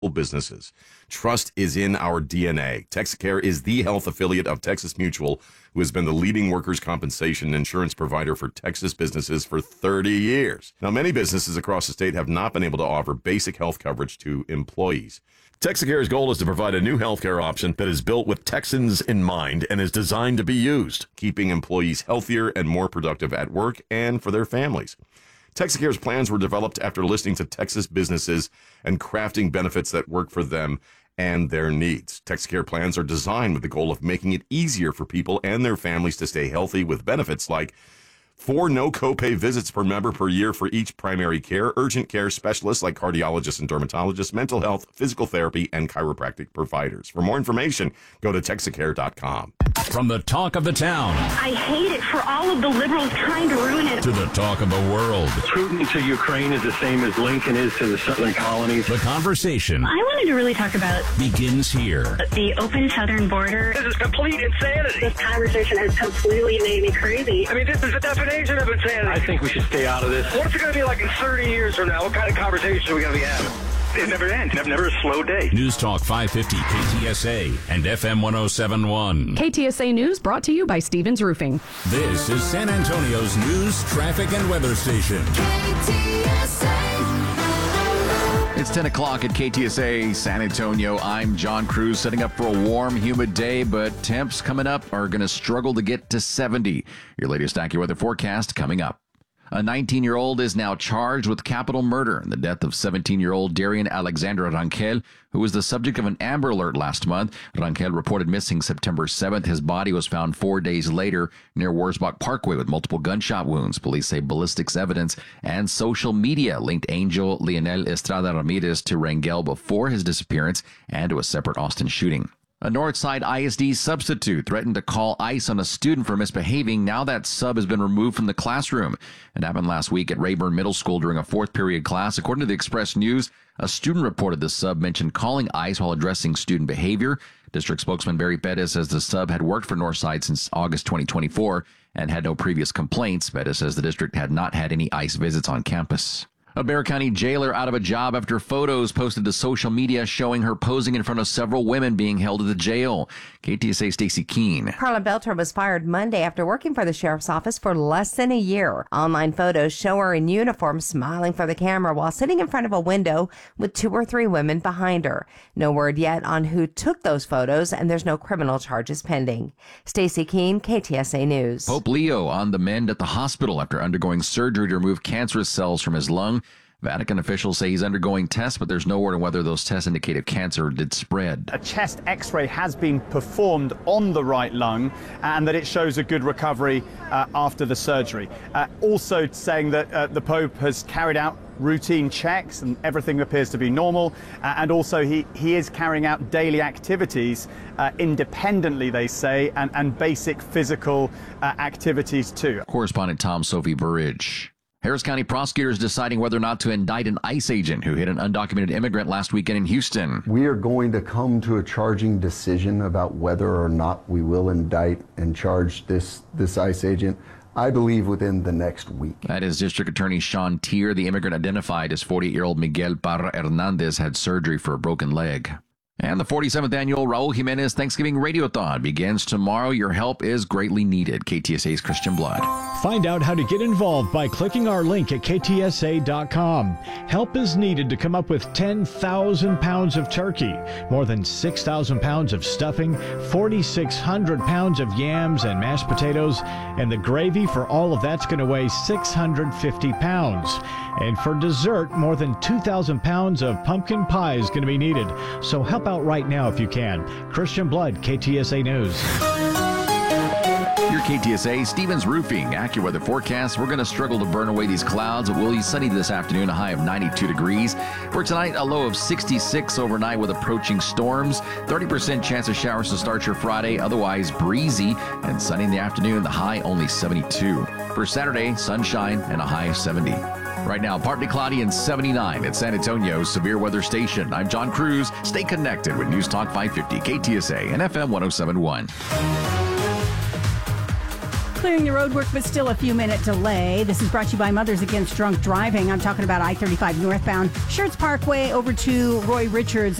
businesses. Trust is in our DNA. Texacare is the health affiliate of Texas Mutual, who has been the leading workers' compensation insurance provider for Texas businesses for 30 years. Now, many businesses across the state have not been able to offer basic health coverage to employees. Texacare's goal is to provide a new healthcare option that is built with Texans in mind and is designed to be used, keeping employees healthier and more productive at work and for their families. Texacare's plans were developed after listening to Texas businesses and crafting benefits that work for them and their needs. Texacare plans are designed with the goal of making it easier for people and their families to stay healthy with benefits like 4 no copay visits per member per year for each primary care, urgent care specialists like cardiologists and dermatologists, mental health, physical therapy, and chiropractic providers. For more information, go to Texacare.com. From the talk of the town. I hate it for all of the liberals trying to ruin it. To the talk of the world. Putin to Ukraine is the same as Lincoln is to the southern colonies. The conversation. I wanted to really talk about begins here. The open southern border. This is complete insanity. This conversation has completely made me crazy. I mean, this is the definition of insanity. I think we should stay out of this. What's it going to be like in 30 years from now? What kind of conversation are we going to be having? It never ends. Never a slow day. News Talk 550 KTSA and FM 1071. KTSA News brought to you by Stevens Roofing. This is San Antonio's news, traffic, and weather station. It's 10 o'clock at KTSA San Antonio. I'm John Cruz, setting up for a warm, humid day, but temps coming up are going to struggle to get to 70. Your latest AccuWeather forecast coming up. A 19-year-old is now charged with capital murder in the death of 17-year-old Darian Alexander Rangel, who was the subject of an Amber Alert last month. Rangel reported missing September 7th. His body was found 4 days later near Wurzbach Parkway with multiple gunshot wounds. Police say ballistics evidence and social media linked Angel Leonel Estrada Ramirez to Rangel before his disappearance and to a separate Austin shooting. A Northside ISD substitute threatened to call ICE on a student for misbehaving. Now that sub has been removed from the classroom. It happened last week at Rayburn Middle School during a fourth period class. According to the Express News, a student reported the sub mentioned calling ICE while addressing student behavior. District spokesman Barry Bettis says the sub had worked for Northside since August 2024 and had no previous complaints. Bettis says the district had not had any ICE visits on campus. A Bexar County jailer out of a job after photos posted to social media showing her posing in front of several women being held at the jail. KTSA Stacey Keene. Carla Belter was fired Monday after working for the sheriff's office for less than a year. Online photos show her in uniform smiling for the camera while sitting in front of a window with 2 or 3 women behind her. No word yet on who took those photos, and there's no criminal charges pending. Stacey Keene, KTSA News. Pope Leo on the mend at the hospital after undergoing surgery to remove cancerous cells from his lung. Vatican officials say he's undergoing tests, but there's no word on whether those tests indicate if cancer did spread. A chest x-ray has been performed on the right lung and that it shows a good recovery after the surgery. Also saying that the Pope has carried out routine checks and everything appears to be normal. And also he is carrying out daily activities independently, they say, and basic physical activities too. Correspondent Tom Sophie Burridge. Harris County prosecutors deciding whether or not to indict an ICE agent who hit an undocumented immigrant last weekend in Houston. We are going to come to a charging decision about whether or not we will indict and charge this ICE agent, I believe, within the next week. That is District Attorney Sean Tier. The immigrant identified as 48-year-old Miguel Parra Hernandez had surgery for a broken leg. And the 47th annual Raul Jimenez Thanksgiving Radiothon begins tomorrow. Your help is greatly needed. KTSA's Christian Blood. Find out how to get involved by clicking our link at ktsa.com. Help is needed to come up with 10,000 pounds of turkey, more than 6,000 pounds of stuffing, 4,600 pounds of yams and mashed potatoes, and the gravy for all of that's going to weigh 650 pounds. And for dessert, more than 2,000 pounds of pumpkin pie is going to be needed. So help out right now if you can. Christian Blood, KTSA News. Your KTSA Stevens Roofing AccuWeather forecast. We're going to struggle to burn away these clouds. It will be sunny this afternoon, a high of 92 degrees. For tonight, a low of 66 overnight with approaching storms. 30% chance of showers to start your Friday. Otherwise, breezy and sunny in the afternoon. The high only 72. For Saturday, sunshine and a high of 70. Right now, partly cloudy and 79 at San Antonio's Severe Weather Station. I'm John Cruz. Stay connected with News Talk 550, KTSA, and FM 1071. clearing the road work, but still a few minute delay. This is brought to you by Mothers Against Drunk Driving. I'm talking about I-35 northbound, Schertz Parkway over to Roy Richards